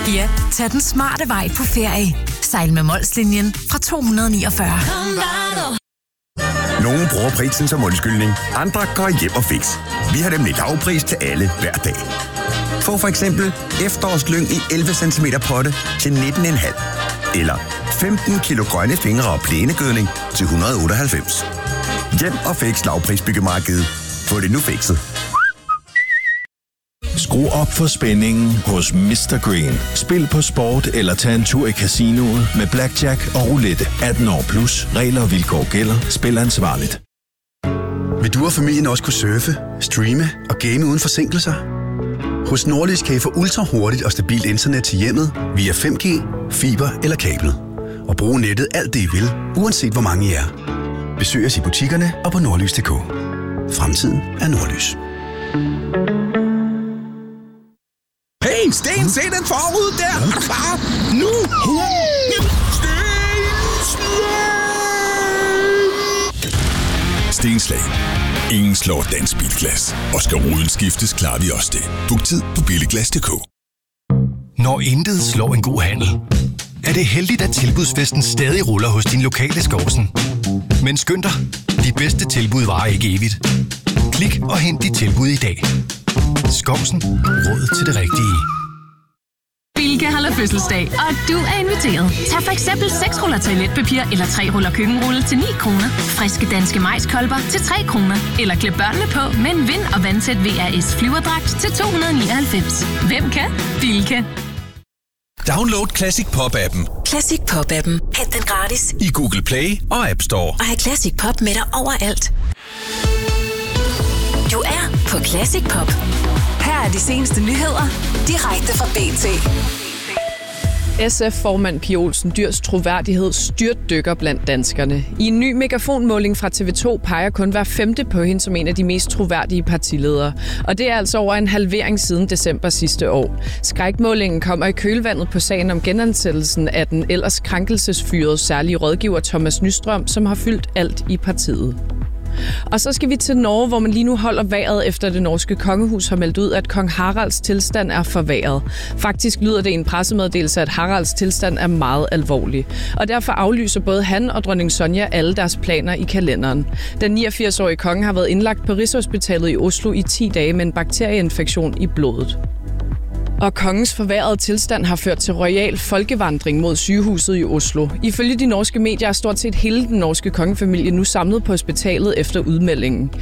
Ja, tag den smarte vej på ferie. Sejl med Molslinjen fra 249. Nogle bruger prisen som undskyldning, andre går hjem og fix. Vi har nemlig lavpris til alle hver dag. Få for eksempel efterårslyng i 11 cm potte til 19,5. Eller 15 kilo grønne fingre og plænegødning til 198. Hjem og fix lavprisbyggemarkedet. Få det nu fikset. Skru op for spændingen hos Mr. Green. Spil på sport eller tag en tur i casinoet med blackjack og roulette. 18 år plus. Regler og vilkår gælder. Spil ansvarligt. Vil du og familien også kunne surfe, streame og game uden forsinkelser? Hos Nordlys kan I få ultra hurtigt og stabilt internet til hjemmet via 5G, fiber eller kablet. Og bruge nettet alt det I vil, uanset hvor mange I er. Besøg os i butikkerne og på nordlys.dk. Fremtiden er Nordlys. Hey, Sten, se den forrude der! Er du klar? Nu! Stenslag. Ingen slår dansk bilglas. Og skal ruden skiftes, klarer vi også det. Book tid på billiglas.dk. Når intet slår en god handel, er det heldigt, at tilbudsfesten stadig ruller hos din lokale Skovsen. Men skynd dig, de bedste tilbud varer ikke evigt. Klik og hent dit tilbud i dag. Skovsen. Råd til det rigtige. Bilka holder fødselsdag, og du er inviteret. Tag for eksempel 6 ruller toiletpapir eller 3 ruller køkkenrulle til 9 kroner. Friske danske majskolber til 3 kroner. Eller klæd børnene på med en vind- og vandtæt VRS flyverdragt til 299. Hvem kan? Bilka. Download Classic Pop-appen. Classic Pop-appen. Hent den gratis I Google Play og App Store. og have Classic Pop med dig overalt. Du er på Classic Pop. Her er de seneste nyheder, direkte fra BT. SF-formand Pia Olsen Dyhrs troværdighed styrtdykker blandt danskerne. I en ny megafonmåling fra TV2 peger kun hver 5. på hende som en af de mest troværdige partiledere. Og det er altså over en halvering siden december sidste år. Skrækmålingen kommer i kølvandet på sagen om genansættelsen af den ellers krænkelsesfyrede særlige rådgiver Thomas Nystrøm, som har fyldt alt i partiet. Og så skal vi til Norge, hvor man lige nu holder vejret efter det norske kongehus har meldt ud, at kong Haralds tilstand er forværret. Faktisk lyder det i en pressemeddelelse, at Haralds tilstand er meget alvorlig. Og derfor aflyser både han og dronning Sonja alle deres planer i kalenderen. Den 89-årige konge har været indlagt på Rigshospitalet i Oslo i 10 dage med en bakterieinfektion i blodet. Og kongens forværrede tilstand har ført til royal folkevandring mod sygehuset i Oslo. Ifølge de norske medier er stort set hele den norske kongefamilie nu samlet på hospitalet efter udmeldingen.